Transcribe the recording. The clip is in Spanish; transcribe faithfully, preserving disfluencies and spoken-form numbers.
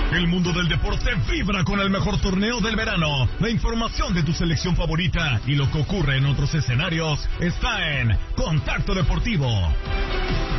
El mundo del deporte vibra con el mejor torneo del verano. La información de tu selección favorita y lo que ocurre en otros escenarios está en Contacto Deportivo.